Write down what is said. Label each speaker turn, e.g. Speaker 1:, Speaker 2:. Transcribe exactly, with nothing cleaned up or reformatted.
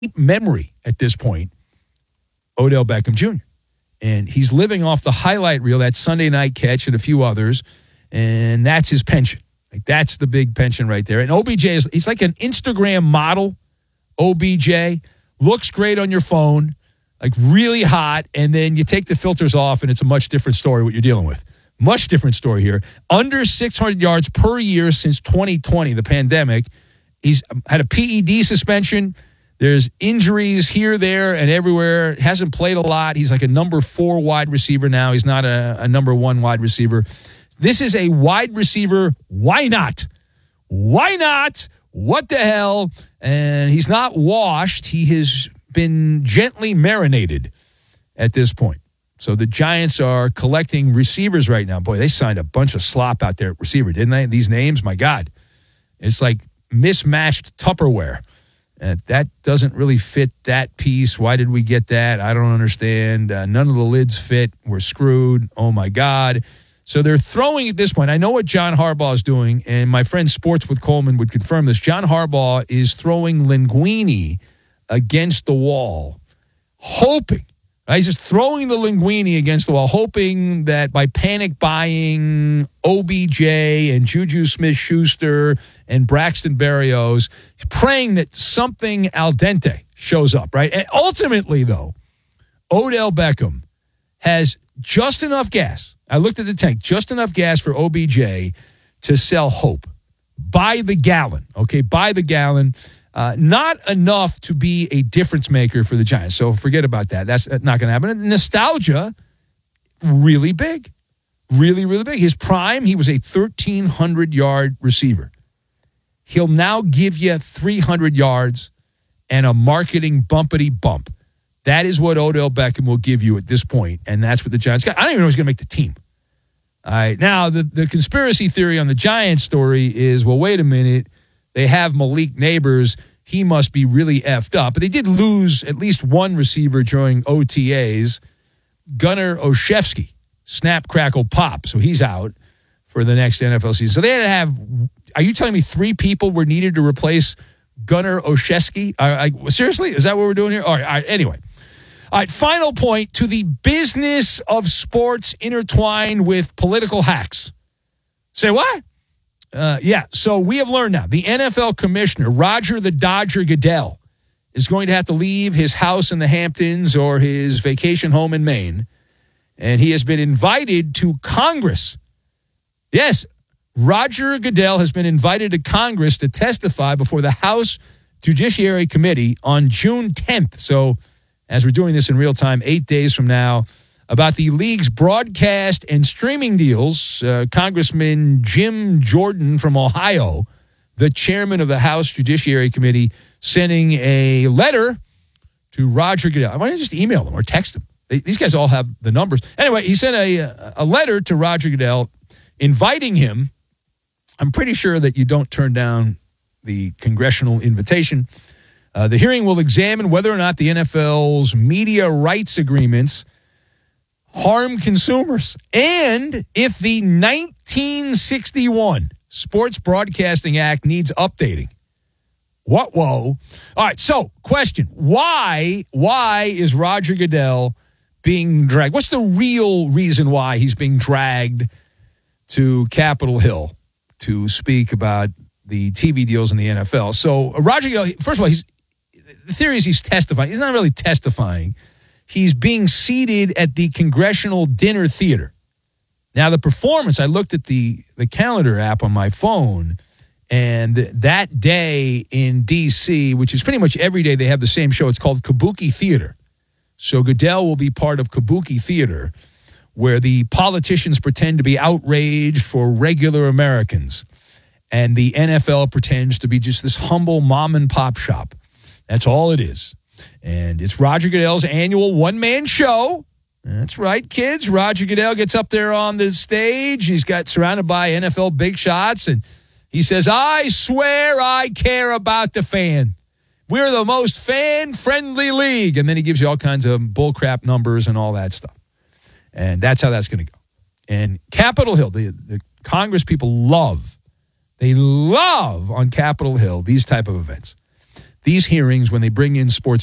Speaker 1: memory at this point, Odell Beckham Junior And he's living off the highlight reel, that Sunday night catch and a few others, and that's his pension. Like, that's the big pension right there. And O B J is he's like an Instagram model. O B J looks great on your phone, like really hot, and then you take the filters off, and it's a much different story what you're dealing with. Much different story here. Under six hundred yards per year since twenty twenty, the pandemic. He's had a P E D suspension. There's injuries here, there, and everywhere. Hasn't played a lot. He's like a number four wide receiver now. He's not a, a number one wide receiver. This is a wide receiver. Why not? Why not? What the hell? And he's not washed. He has been gently marinated at this point. So the Giants are collecting receivers right now. Boy, they signed a bunch of slop out there at receiver, didn't they? These names, my God. It's like mismatched Tupperware. Uh, that doesn't really fit that piece. Why did we get that? I don't understand. Uh, none of the lids fit. We're screwed. Oh, my God. So they're throwing at this point. I know what John Harbaugh is doing, and my friend Sports with Coleman would confirm this. John Harbaugh is throwing Linguini against the wall, hoping. Right? He's just throwing the Linguini against the wall, hoping that by panic buying O B J and Juju Smith-Schuster and Braxton Berrios, praying that something al dente shows up, right? And ultimately, though, Odell Beckham has just enough gas. I looked at the tank, just enough gas for O B J to sell hope. By the gallon, okay? By the gallon. Uh, not enough to be a difference maker for the Giants. So forget about that. That's not going to happen. Nostalgia, really big. Really, really big. His prime, he was a thirteen hundred yard receiver. He'll now give you three hundred yards and a marketing bumpity bump. That is what Odell Beckham will give you at this point, and that's what the Giants got. I don't even know who's going to make the team. All right. Now, the, the conspiracy theory on the Giants story is, well, wait a minute. They have Malik Neighbors. He must be really effed up. But they did lose at least one receiver during O T As. Gunnar Olszewski, snap, crackle, pop. So he's out for the next N F L season. So they had to have, are you telling me three people were needed to replace Gunnar Olszewski? I, I, seriously? Is that what we're doing here? All right, all right, anyway. All right, final point to the business of sports intertwined with political hacks. Say what? Uh, yeah, so we have learned now. The N F L commissioner, Roger the Dodger Goodell, is going to have to leave his house in the Hamptons or his vacation home in Maine. And he has been invited to Congress. Yes, Roger Goodell has been invited to Congress to testify before the House Judiciary Committee on June tenth. So as we're doing this in real time, eight days from now, about the league's broadcast and streaming deals. Uh, Congressman Jim Jordan from Ohio, the chairman of the House Judiciary Committee, sending a letter to Roger Goodell. Why don't you just email them or text them? They, these guys all have the numbers. Anyway, he sent a, a letter to Roger Goodell inviting him. I'm pretty sure that you don't turn down the congressional invitation. Uh, the hearing will examine whether or not the N F L's media rights agreements harm consumers, and if the nineteen sixty-one Sports Broadcasting Act needs updating. What, whoa. All right, so, question. Why, why is Roger Goodell being dragged? What's the real reason why he's being dragged to Capitol Hill to speak about the T V deals in the N F L? So, Roger Goodell, first of all, he's, the theory is he's testifying. He's not really testifying. He's being seated at the Congressional Dinner Theater. Now, the performance, I looked at the, the calendar app on my phone, and that day in D C, which is pretty much every day they have the same show, it's called Kabuki Theater. So Goodell will be part of Kabuki Theater, where the politicians pretend to be outraged for regular Americans, and the N F L pretends to be just this humble mom-and-pop shop. That's all it is. And it's Roger Goodell's annual one-man show. That's right, kids. Roger Goodell gets up there on the stage. He's got surrounded by N F L big shots, and he says, I swear I care about the fan. We're the most fan-friendly league. And then he gives you all kinds of bullcrap numbers and all that stuff. And that's how that's going to go. And Capitol Hill, the, the Congress people love, they love on Capitol Hill these type of events. these hearings, when they bring in sports